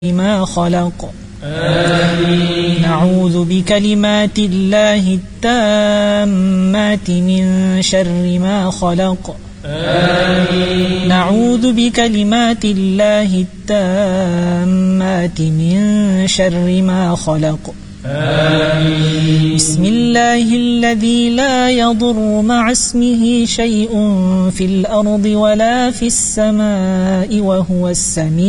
ما خلق. آمين. نعوذ بكلمات الله التامات من شر ما خلق. آمين. نعوذ بكلمات الله التامات من شر ما خلق. آمين. بسم الله الذي لا يضر مع اسمه شيء في الأرض ولا في السماء وهو السميع